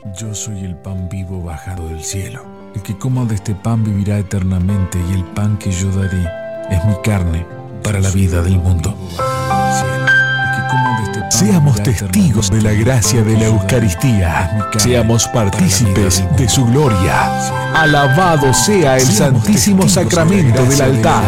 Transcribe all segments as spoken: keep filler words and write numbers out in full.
Yo soy el pan vivo bajado del cielo. El que coma de este pan vivirá eternamente, y el pan que yo daré es mi carne para la vida del mundo. Seamos testigos de la gracia de la Eucaristía. Seamos partícipes de su gloria. Alabado sea el Santísimo Sacramento del altar.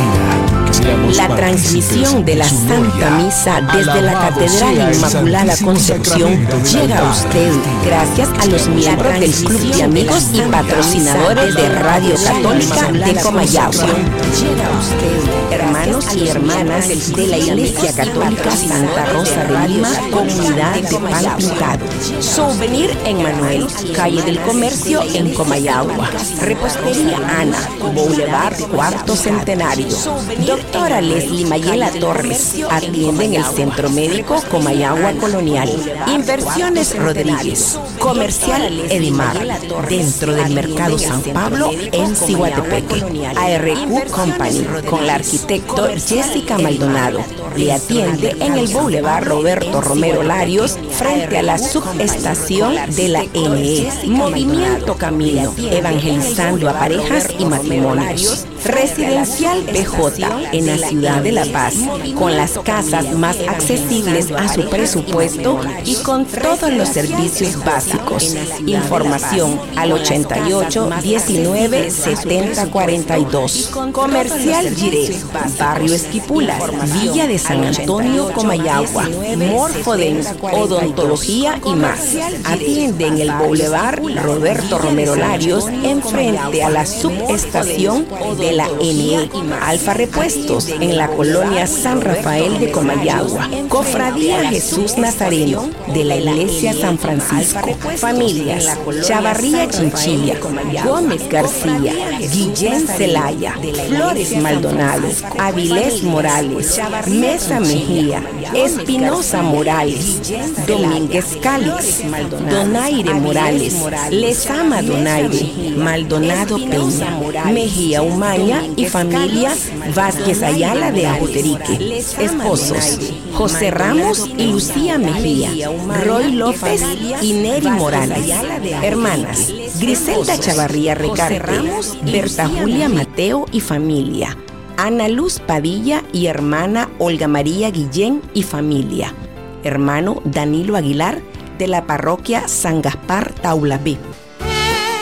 La transmisión de la Santa Misa desde la Catedral Inmaculada Concepción llega a usted gracias a los miembros del Club de Amigos y patrocinadores de Radio Católica de Comayagua. Llega a usted, hermanos y hermanas de la Iglesia Católica Santa Rosa de Lima, Comunidad de Pan Pintado. Souvenir en Manuel, Calle del Comercio en Comayagua. Repostería Ana, Boulevard Cuarto Centenario. Doctora Leslie Mayela Torres atiende en el Centro Médico Comayagua Colonial. Inversiones Rodríguez. Comercial Edimar. Dentro del Mercado San Pablo en Ciguatepeque. A R Q Company con la arquitecto Jessica Maldonado. Le atiende en el Boulevard Roberto Romero Larios frente a la subestación de la N E. Movimiento Camino. Evangelizando a parejas y matrimonios. Residencial P J en la ciudad de La Paz, con las casas más accesibles a su presupuesto y con todos los servicios básicos. Información al ochenta y ocho, diecinueve, setenta, cuarenta y dos. Comercial Giré, Barrio Esquipula, Villa de San Antonio, Comayagua. Morfodent, Odontología y más. Atiende en el Boulevard Roberto Romero Larios, enfrente a la subestación de la N E. Alfa Repuestos en la colonia San Rafael de Comayagua. Cofradía Jesús Nazareno de la Iglesia San Francisco. Familias Chavarría Chinchilla, Gómez García, Guillén Celaya, Flores Maldonado, Avilés Morales, Mesa Mejía, Espinosa Morales, Domínguez Cálix, Donaire Morales, Lezama Donaire, Maldonado Peña, Mejía Umaña y familia Vázquez Ayala de Ajuterique. Esposos José Ramos y Lucía Mejía, Roy López y Neri Morales. Hermanas Griselda Chavarría Recarte, Berta Julia Mateo y familia. Ana Luz Padilla y hermana Olga María Guillén y familia. Hermano Danilo Aguilar de la parroquia San Gaspar Taulabé.